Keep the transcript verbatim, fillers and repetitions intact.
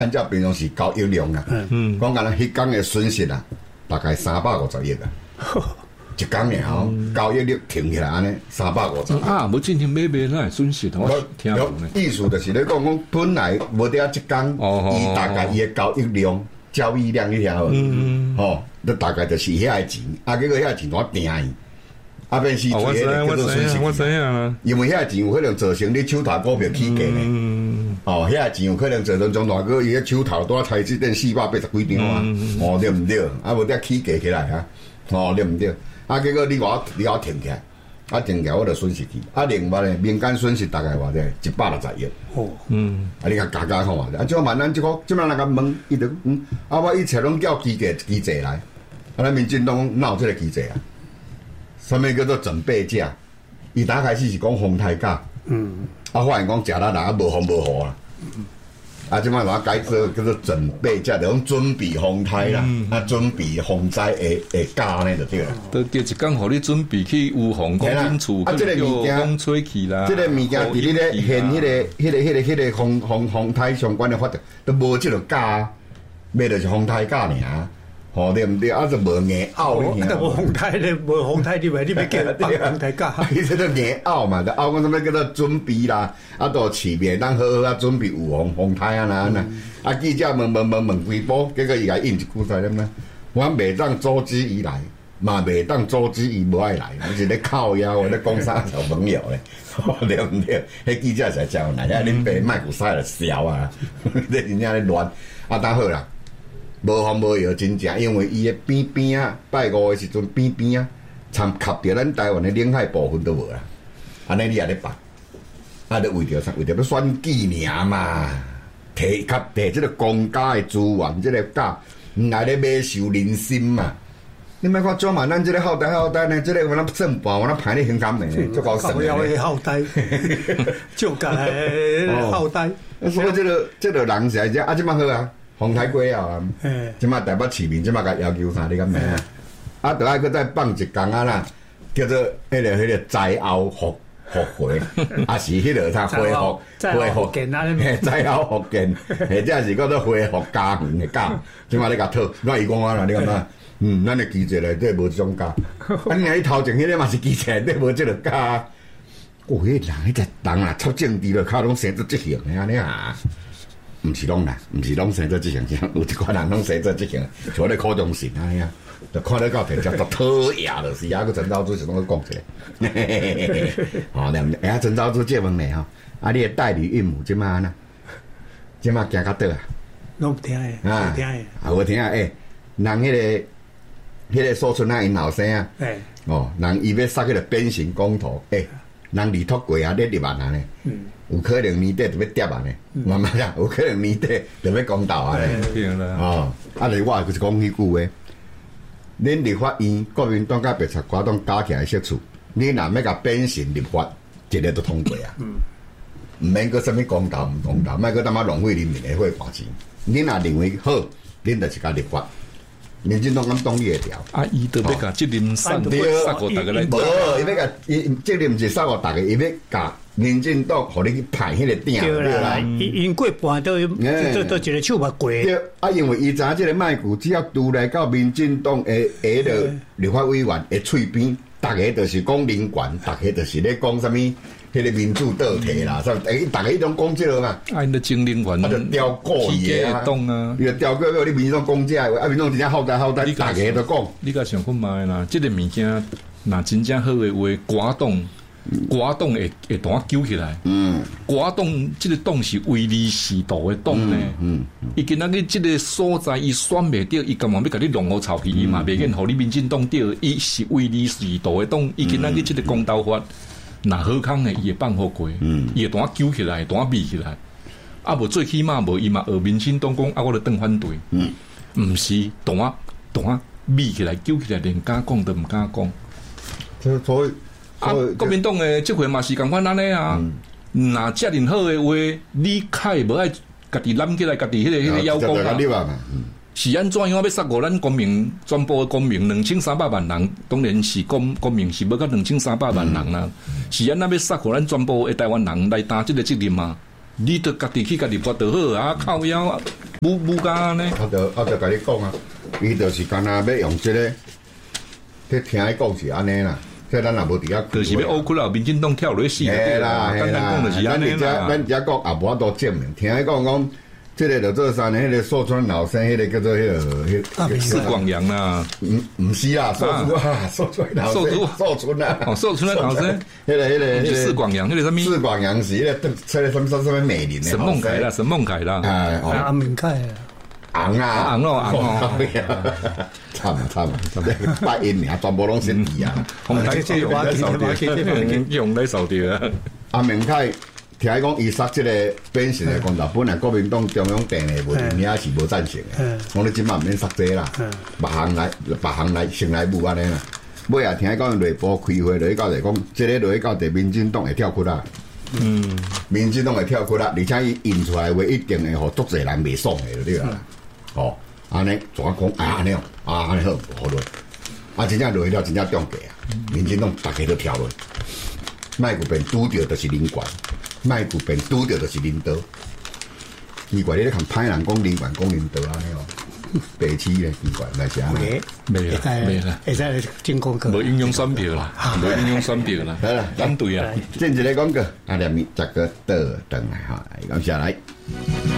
按照平常时交易量啊，嗯，讲敢若迄天的损失啊，大概三百五十亿啊。一天呢吼，交易率停起来安尼，三百五十啊，无进行买卖那损失，我听懂呢。 意思就是咧讲讲，本来无得一天，伊大概伊的交易量、交易量你听好，嗯吼，那大概就是遐个钱，啊，结果遐个钱怎定伊？啊，变是做迄个叫做损失。 我知影啊， 因为遐个钱有可能造成你手头股票起价呢。嗯，哦，遐个钱有可能造成中大哥伊个手头多台积电四百八十几张啊，哦对毋对？啊，无得起价起来啊，哦对毋对？啊，结果你我你我停起来，啊停起来我就损失去。啊，另外咧，民间损失大概偌济一百六十亿。哦，嗯，啊，你甲加加看下，啊，即个万咱即个，即摆人甲问，伊就嗯，啊，我一切拢叫机构机制来，啊，咱民进党哪有即个机制啊？什么叫做准备价？伊打开始是讲风台价，嗯，啊，发现讲食啦人啊无风无雨啦。嗯啊，即摆话改做叫做准备价，就讲准备风台啦，嗯、啊，准备风灾的的价呢就对啦。 都叫一工，互你准备去预防讲因厝， 啊，即个物件风吹去啦， 即个物件伫你咧现迄个、迄个、迄个、迄个风风风台相关的法则，都无即个价，买就是风台价尔。吼对毋对？啊，就无硬拗你。啊，无风台咧，无风台你咪你咪叫放风台价。 伊这个硬拗嘛，就拗讲什么叫做准备啦，啊，到市面当好好啊准备有风风台啊那那。啊，记者问问问问几波，结果伊来应一句说什么？我袂当组织伊来，嘛袂当组织伊无爱来，我是咧靠腰，我咧讲啥小朋友咧，对毋对？迄记者才叫来，啊，恁爸卖骨塞了笑啊，你真正咧乱，啊，当好啦。无风无雨真正，因为伊的边边啊，拜五的时阵边边啊，参卡着咱台湾的领海部分都无啦。安尼你也咧办，啊，就为着啥？为着要选举尔嘛，提较提即个公家的资源，即、这个价，毋来咧买受人心嘛。你莫看怎嘛，咱即个后代后代呢，即、这个我咱正半，我咱排咧胸坎的，足高神的。高的后代，就个后代。 所以即个即个人是啊，啊，即摆好啊。风台过啊，即马台北市民即马甲要求啥？你敢明啊？啊，著爱搁再放一工啊啦，叫做迄个迄个灾后复复回，啊是迄个啥恢复恢复建啊？ 灾后复建，或者是叫做恢复家园的家，即马你甲讨，我伊讲啊啦，你感觉？嗯，咱的机制内底无即种家，啊你你头前迄个嘛是机制内底无即个家，哦，迄人迄只人啊，出政治了，靠拢生做即型的安尼啊。毋是拢啦，毋是拢生做即型，有一款人拢生做即型，像咧柯中信安尼啊，就看咧到平常都讨厌就是啊，个陈昭珠是拢去讲一个，哦，连哎呀，陈昭珠借问你吼，啊，你的代理孕母即马安那，即马行到倒啊？ 拢不听诶， 啊， 听诶， 啊，我听啊，诶，人迄个迄个苏春啊，因后生啊，哦，人伊要杀迄个鞭刑公投，诶，人离脱过啊，咧入万啊呢。嗯。有可能年底就要跌啊呢，慢慢讲，有可能年底就要公道啊呢。哦，啊，你我就是讲迄句话，恁立法院国民党甲白贼瓜党加起来设处，你若要甲变成立法，一个都通过啊。嗯，毋免搁什么公道毋公道，莫搁他妈浪费人民的血汗钱。恁若认为好，恁就是甲立法。民进党敢动你会调？ 啊，伊就要甲责任散散互大家来。 无，伊要甲伊责任毋是散互大家，伊要甲。民进党互你去派迄个顶， 对啦，因因过半都都都一个手目过。 对，啊，因为伊知影即个卖股只要拄来到民进党的下个立法委员的喙边，逐个就是讲人权，逐个就是咧讲啥物，迄个民主倒退啦，啥，诶，逐个迄种讲即个嘛。 啊，因的精灵权， 啊，就调过伊啊，伊就调过过你民众讲即个话，啊，民众真正好呆好呆，逐个都讲。 你甲想看卖啦，即个物件若真正好诶话，寡党。寡党会会党揪起来，嗯，寡党即个党是唯利是图的党呢，嗯，伊今仔日即个所在伊选袂着，伊干嘛要甲你弄好臭屁？伊嘛袂愿互你民进党着，伊是唯利是图的党，伊今仔日即个公道法，若好康诶，伊会放好过，嗯，伊会党揪起来，党密起来，啊无最起码无伊嘛学民进党讲，啊我著当反对，嗯，毋是党党密起来揪起来，连敢讲都毋敢讲， 所以。 啊，国民党诶，即回嘛是共款安尼啊。若遮尔好诶话，你开无爱家己揽起来，家己迄个迄个邀功啊。是安怎样要杀过咱公民全部公民两千三百万人，当然是公公民是要到两千三百万人啦。是安那要杀过咱全部诶台湾人来担即个责任嘛？你着家己去家己发就好啊，靠腰啊， 武武家呢？ 我就我就甲你讲啊，伊就是干那要用这个，你听伊讲是安尼啦。即咱也无伫遐， 就是要乌窟啦，民进党跳落去死就对啦。简单讲就是安尼啦。 咱只讲也无法度证明，听伊讲讲，即个就做三年，迄个寿春老生，迄个叫做迄个迄四广阳啦。 毋毋是啦，寿春啊，寿春老生，寿春啊， 哦，寿春老生， 迄个迄个四广阳，迄个什么？ 四广阳是迄个出来什么什么美林的。 沈孟凯啦，沈孟凯啦。 哎，阿明凯啊。 红啊， 红咯，红咯， 惨啊惨啊！八音名全部拢先敌啊！ 红台这用来扫掉，用来扫掉啊！ 阿明凯听伊讲，伊杀即个变形的公道，本来国民党中央定的无定，也是无赞成的。讲你即摆毋免杀这啦，别行来，别行来，先来舞安尼啦。尾啊，听伊讲内部开会，落去到就讲，即个落去到地民进党会跳窟啦。嗯，民进党会跳窟啦，而且伊印出来话一定会互足侪人袂爽的，对啦。哦，安尼怎讲？啊，安尼哦，啊，安尼好，好落。啊，真正落去了，真正中计啊！民进党大家都跳落，卖古变拄着就是林冠，卖古变拄着就是林德。奇怪，你咧看歹人讲林冠，讲林德安尼哦，白痴咧，奇怪，来是安尼。 没啦，没啦， 会使进广告。 无应用选票啦，无应用选票啦。 来啦， 反对啊！ 进一个广告，啊，连咪十个倒转来哈，来讲下来。